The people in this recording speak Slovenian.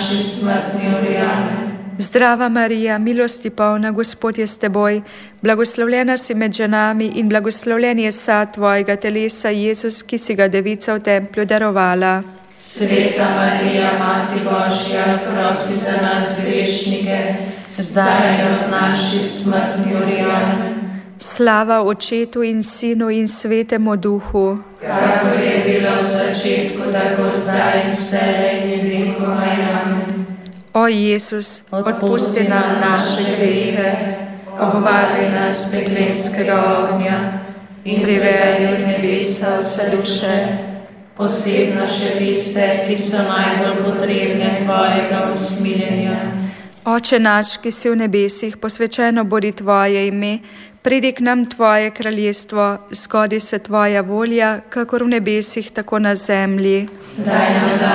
naši smrtni uri. Amen. Zdrava Marija, milosti polna, Gospod je s teboj, blagoslovljena si med ženami in blagoslovljen je sad tvojega telesa, Jezus, ki si ga devica v templju darovala. Sveta Marija, Mati Božja, prosi za nas grešnike, zdaj in od naši smrtni uri. Amen. Slava Očetu in Sinu in Svetemu Duhu, kakor je bilo v začetku, tako zdaj in vselej in vekomaj. Amen. O Jezus, odpusti nam naše grehe, obvari nas peklenskega ognja in privedi v nebesa vse duše, posebno še tiste, ki so najbolj potrebne tvojega usmiljenja. Oče naš, ki si v nebesih, posvečeno bodi tvoje ime, pridi k nam tvoje kraljestvo, zgodi se tvoja volja, kakor v nebesih, tako na zemlji. Daj nam